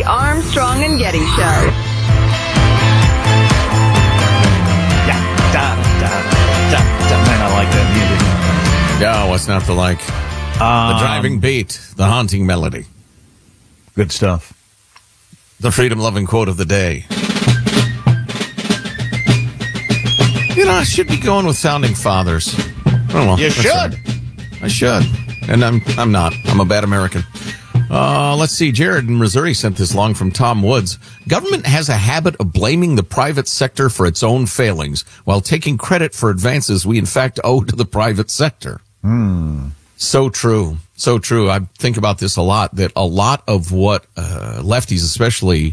Armstrong and Getty Show. Yeah. Man, I like that music. Yeah, what's not to like? The driving beat, the haunting melody. Good stuff. The freedom-loving quote of the day. You know, I should be going with Founding Fathers. Oh, well, You should. Right. I should. And I'm not. I'm a bad American. Let's see. Jared in Missouri sent this along from Tom Woods. Government has a habit of blaming the private sector for its own failings while taking credit for advances we in fact owe to the private sector. So true. So true. I think about this a lot, that a lot of what lefties especially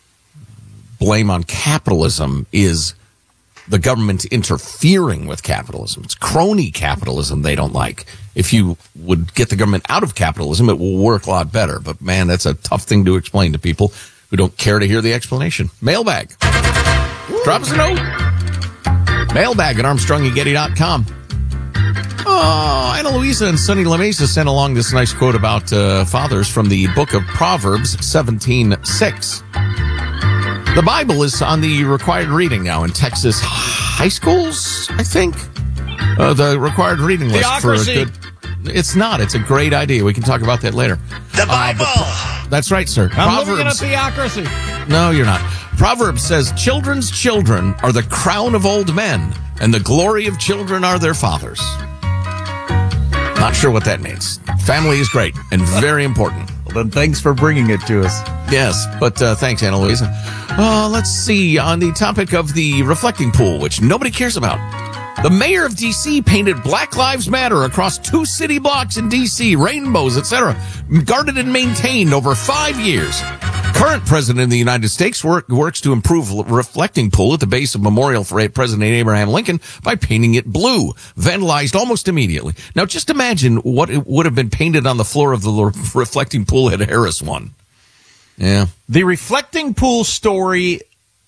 blame on capitalism is the government interfering with capitalism. It's crony capitalism they don't like. If you would get the government out of capitalism, it will work a lot better. But, man, that's a tough thing to explain to people who don't care to hear the explanation. Mailbag. Drop us a note. Mailbag at ArmstrongandGetty.com. Oh, Anna Louisa and Sonny LaMesa sent along this nice quote about fathers from the book of Proverbs 17:6. The Bible is on the required reading now in Texas high schools, I think. The required reading list Theocracy. for a good... It's not. It's a great idea. We can talk about that later. The Bible! That's right, sir. I'm living in a theocracy. No, you're not. Proverbs says, children's children are the crown of old men, and the glory of children are their fathers. Not sure what that means. Family is great and very important. Well, then thanks for bringing it to us. Yes, but thanks, Anna Louisa. Let's see. On the topic of the reflecting pool, which nobody cares about, the mayor of D.C. painted Black Lives Matter across 2 city blocks in D.C., rainbows, etc., guarded and maintained over 5 years. Current president of the United States works to improve reflecting pool at the base of Memorial for President Abraham Lincoln by painting it blue, vandalized almost immediately. Now, just imagine what it would have been painted on the floor of the reflecting pool had Harris won. Yeah. The reflecting pool story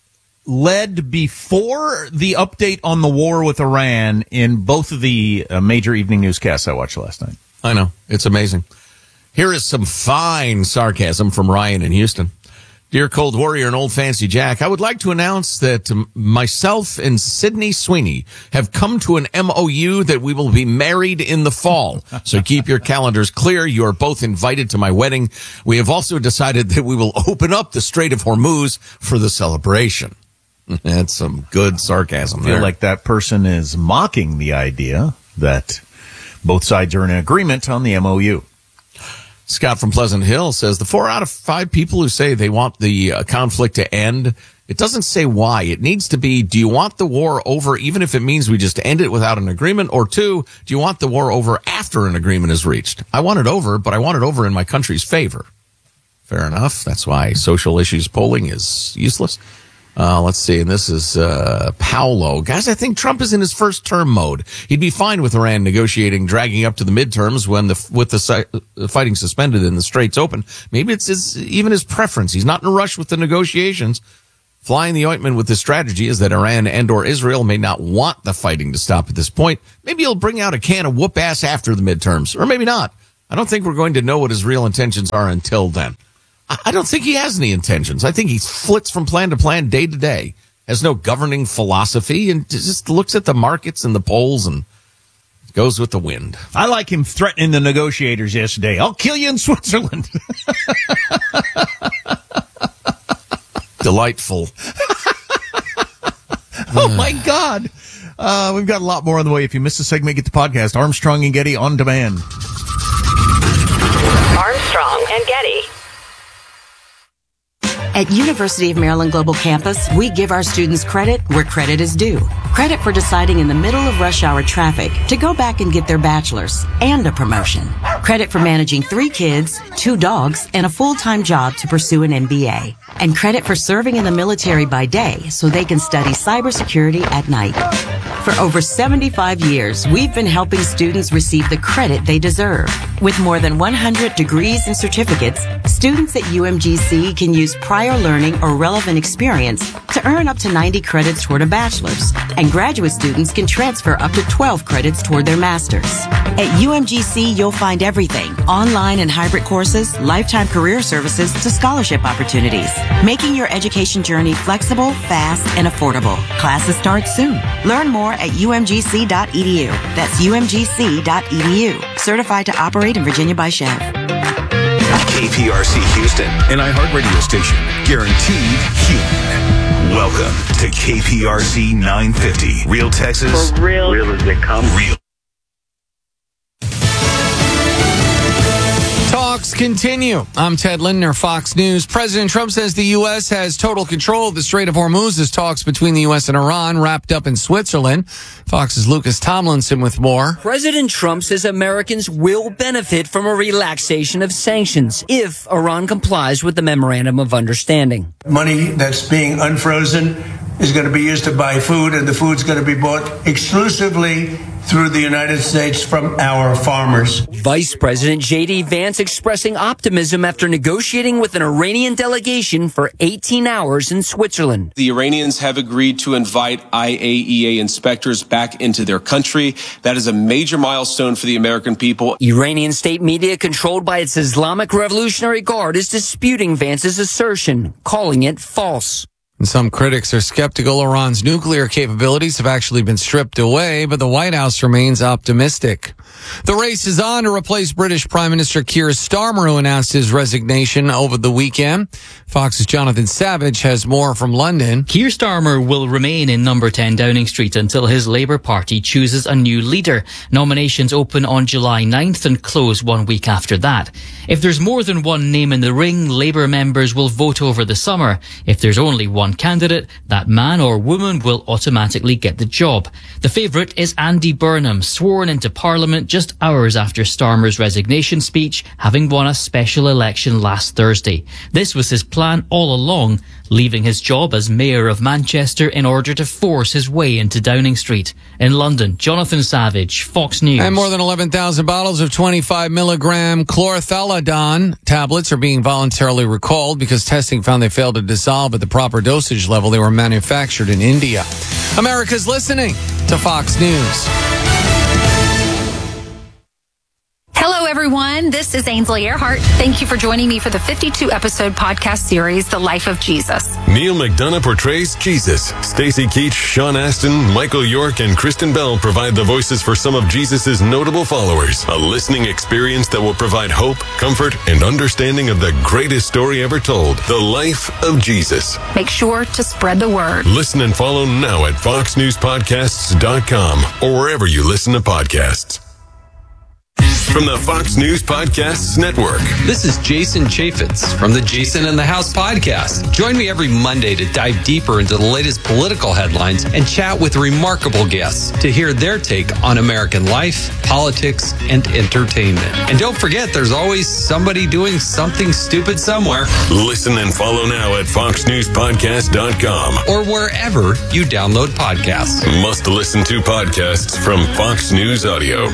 led before the update on the war with Iran in both of the major evening newscasts I watched last night. I know. It's amazing. Here is some fine sarcasm from Ryan in Houston. Dear Cold Warrior and Old Fancy Jack, I would like to announce that myself and Sydney Sweeney have come to an MOU that we will be married in the fall. So keep your calendars clear. You are both invited to my wedding. We have also decided that we will open up the Strait of Hormuz for the celebration. That's some good sarcasm I feel there. like that person is mocking the idea that both sides are in agreement on the MOU. Scott from Pleasant Hill says the 4 out of 5 people who say they want the conflict to end, it doesn't say why. It needs to be, do you want the war over even if it means we just end it without an agreement? Or 2, do you want the war over after an agreement is reached? I want it over, but I want it over in my country's favor. Fair enough. That's why social issues polling is useless. Let's see, and this is Paolo. Guys, I think Trump is in his first term mode. He'd be fine with Iran negotiating, dragging up to the midterms when with the fighting suspended and the straits open. Maybe it's even his preference. He's not in a rush with the negotiations. Flying the ointment with this strategy is that Iran and or Israel may not want the fighting to stop at this point. Maybe he'll bring out a can of whoop ass after the midterms, or maybe not. I don't think we're going to know what his real intentions are until then. I don't think he has any intentions. I think he flits from plan to plan, day to day, has no governing philosophy, and just looks at the markets and the polls and goes with the wind. I like him threatening the negotiators yesterday. I'll kill you in Switzerland. Delightful. Oh, my God. We've got a lot more on the way. If you missed the segment, get the podcast, Armstrong and Getty on demand. Armstrong and Getty. At University of Maryland Global Campus, we give our students credit where credit is due. Credit for deciding in the middle of rush hour traffic to go back and get their bachelor's and a promotion. Credit for managing 3 kids, 2 dogs, and a full-time job to pursue an MBA. And credit for serving in the military by day so they can study cybersecurity at night. For over 75 years, we've been helping students receive the credit they deserve. With more than 100 degrees and certificates, students at UMGC can use prior learning or relevant experience to earn up to 90 credits toward a bachelor's, and graduate students can transfer up to 12 credits toward their master's. At UMGC, you'll find everything: online and hybrid courses, lifetime career services to scholarship opportunities, making your education journey flexible, fast, and affordable. Classes start soon. Learn more at umgc.edu. That's umgc.edu. Certified to operate in Virginia by Chev. KPRC Houston, an iHeartRadio station, guaranteed human. Welcome to KPRC 950, Real Texas. For real. Real as they come. Real. Talks continue. I'm Ted Lindner, Fox News. President Trump says the U.S. has total control of the Strait of Hormuz as talks between the U.S. and Iran wrapped up in Switzerland. Fox's Lucas Tomlinson with more. President Trump says Americans will benefit from a relaxation of sanctions if Iran complies with the Memorandum of Understanding. Money that's being unfrozen is going to be used to buy food, and the food's going to be bought exclusively through the United States from our farmers. Vice President J.D. Vance expressing optimism after negotiating with an Iranian delegation for 18 hours in Switzerland. The Iranians have agreed to invite IAEA inspectors back into their country. That is a major milestone for the American people. Iranian state media controlled by its Islamic Revolutionary Guard is disputing Vance's assertion, calling it false. And some critics are skeptical Iran's nuclear capabilities have actually been stripped away, but the White House remains optimistic. The race is on to replace British Prime Minister Keir Starmer, who announced his resignation over the weekend. Fox's Jonathan Savage has more from London. Keir Starmer will remain in number 10 Downing Street until his Labour Party chooses a new leader. Nominations open on July 9th and close 1 week after that. If there's more than one name in the ring, Labour members will vote over the summer. If there's only one candidate, that man or woman will automatically get the job. The favourite is Andy Burnham, sworn into Parliament just hours after Starmer's resignation speech, having won a special election last Thursday. This was his plan all along, leaving his job as Mayor of Manchester in order to force his way into Downing Street. In London, Jonathan Savage, Fox News. And more than 11,000 bottles of 25 milligram chlorthalidone tablets are being voluntarily recalled because testing found they failed to dissolve at the proper dosage level. They were manufactured in India. America's listening to Fox News. Hello, everyone. This is Ainsley Earhart. Thank you for joining me for the 52-episode podcast series, The Life of Jesus. Neil McDonough portrays Jesus. Stacey Keach, Sean Astin, Michael York, and Kristen Bell provide the voices for some of Jesus' notable followers. A listening experience that will provide hope, comfort, and understanding of the greatest story ever told, The Life of Jesus. Make sure to spread the word. Listen and follow now at foxnewspodcasts.com or wherever you listen to podcasts. From the Fox News Podcasts Network. This is Jason Chaffetz from the Jason in the House podcast. Join me every Monday to dive deeper into the latest political headlines and chat with remarkable guests to hear their take on American life, politics, and entertainment. And don't forget, there's always somebody doing something stupid somewhere. Listen and follow now at foxnewspodcast.com or wherever you download podcasts. Must listen to podcasts from Fox News Audio.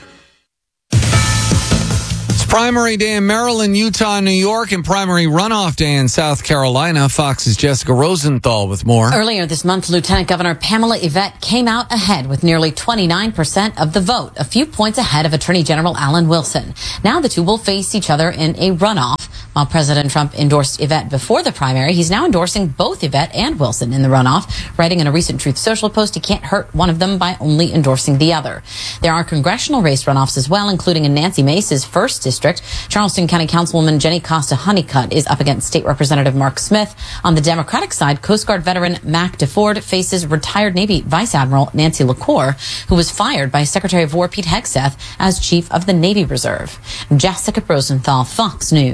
Primary day in Maryland, Utah, New York, and primary runoff day in South Carolina. Fox's Jessica Rosenthal with more. Earlier this month, Lieutenant Governor Pamela Yvette came out ahead with nearly 29% of the vote, a few points ahead of Attorney General Alan Wilson. Now the two will face each other in a runoff. While President Trump endorsed Yvette before the primary, he's now endorsing both Yvette and Wilson in the runoff, writing in a recent Truth Social post he can't hurt one of them by only endorsing the other. There are congressional race runoffs as well, including in Nancy Mace's 1st District. Charleston County Councilwoman Jenny Costa Honeycutt is up against State Representative Mark Smith. On the Democratic side, Coast Guard veteran Mac DeFord faces retired Navy Vice Admiral Nancy LaCour, who was fired by Secretary of War Pete Hegseth as Chief of the Navy Reserve. Jessica Rosenthal, Fox News.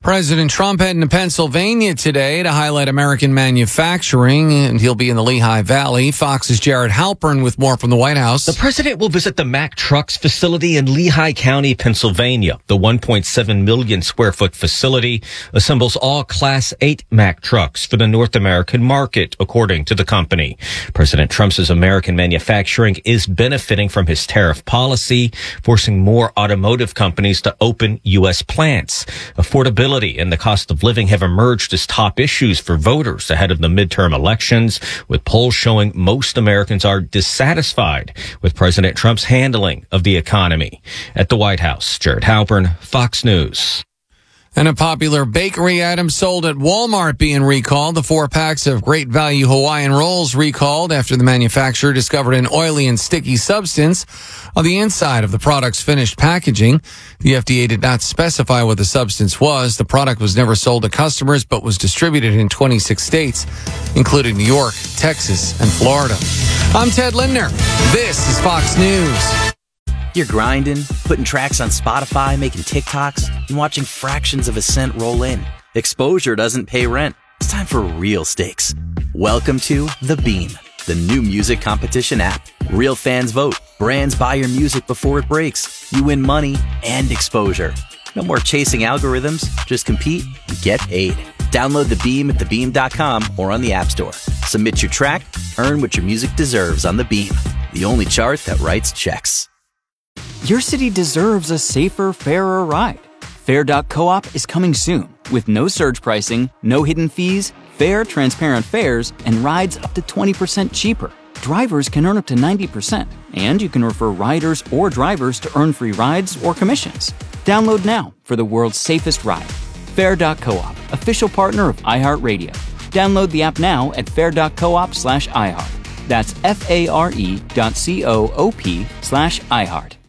President Trump heading to Pennsylvania today to highlight American manufacturing, and he'll be in the Lehigh Valley. Fox's Jared Halpern with more from the White House. The president will visit the Mack Trucks facility in Lehigh County, Pennsylvania. The 1.7 million square foot facility assembles all Class 8 Mack trucks for the North American market, according to the company. President Trump's American manufacturing is benefiting from his tariff policy, forcing more automotive companies to open U.S. plants. Affordability and the cost of living have emerged as top issues for voters ahead of the midterm elections, with polls showing most Americans are dissatisfied with President Trump's handling of the economy. At the White House, Jared Halpern, Fox News. And a popular bakery item sold at Walmart being recalled. The 4 packs of Great Value Hawaiian Rolls recalled after the manufacturer discovered an oily and sticky substance on the inside of the product's finished packaging. The FDA did not specify what the substance was. The product was never sold to customers, but was distributed in 26 states, including New York, Texas, and Florida. I'm Ted Lindner. This is Fox News. You're grinding, putting tracks on Spotify, making TikToks, and watching fractions of a cent roll in. Exposure doesn't pay rent. It's time for real stakes. Welcome to The Beam, the new music competition app. Real fans vote. Brands buy your music before it breaks. You win money and exposure. No more chasing algorithms. Just compete and get paid. Download The Beam at thebeam.com or on the App Store. Submit your track, earn what your music deserves on The Beam, the only chart that writes checks. Your city deserves a safer, fairer ride. Fair.coop is coming soon with no surge pricing, no hidden fees, fair, transparent fares, and rides up to 20% cheaper. Drivers can earn up to 90%, and you can refer riders or drivers to earn free rides or commissions. Download now for the world's safest ride. Fair.coop, official partner of iHeartRadio. Download the app now at fair.coop/iHeart. That's FARE.coop/iHeart.